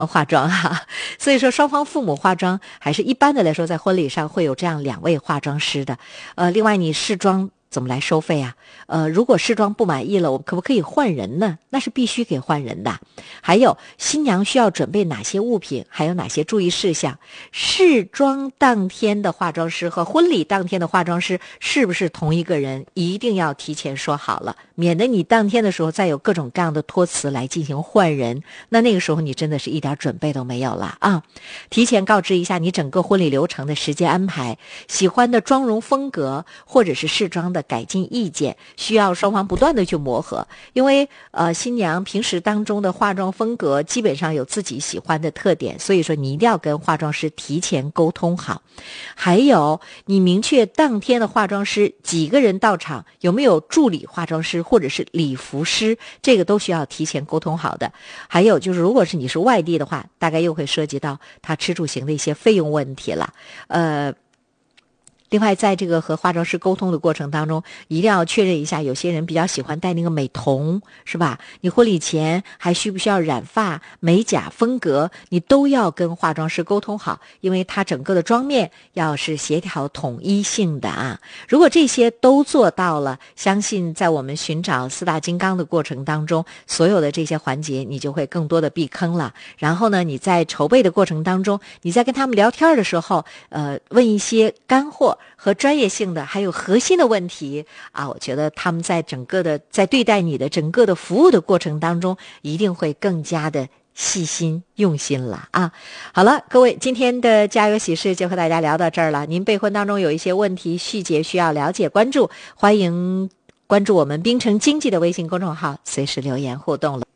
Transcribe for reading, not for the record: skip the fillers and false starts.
化妆哈，所以说双方父母化妆还是一般的来说，在婚礼上会有这样2位化妆师的。另外你试妆怎么来收费啊？如果试妆不满意了，我可不可以换人呢？那是必须给换人的。还有新娘需要准备哪些物品，还有哪些注意事项？试妆当天的化妆师和婚礼当天的化妆师是不是同一个人？一定要提前说好了，免得你当天的时候再有各种各样的托词来进行换人，那个时候你真的是一点准备都没有了啊！提前告知一下你整个婚礼流程的时间安排，喜欢的妆容风格或者是试妆的改进意见，需要双方不断的去磨合，因为新娘平时当中的化妆风格基本上有自己喜欢的特点，所以说你一定要跟化妆师提前沟通好。还有你明确当天的化妆师几个人到场，有没有助理化妆师或者是礼服师，这个都需要提前沟通好的。还有就是如果是你是外地的话，大概又会涉及到他吃住行的一些费用问题了。另外在这个和化妆师沟通的过程当中，一定要确认一下，有些人比较喜欢戴那个美瞳，是吧？你婚礼前还需不需要染发、美甲、风格，你都要跟化妆师沟通好，因为它整个的妆面要是协调统一性的啊。如果这些都做到了，相信在我们寻找4大金刚的过程当中，所有的这些环节你就会更多的避坑了。然后呢，你在筹备的过程当中，你在跟他们聊天的时候，问一些干货和专业性的还有核心的问题啊，我觉得他们在在对待你的整个的服务的过程当中，一定会更加的细心用心了啊。好了，各位，今天的家有喜事就和大家聊到这儿了。您备婚当中有一些问题细节需要了解关注，欢迎关注我们冰城经济的微信公众号，随时留言互动了。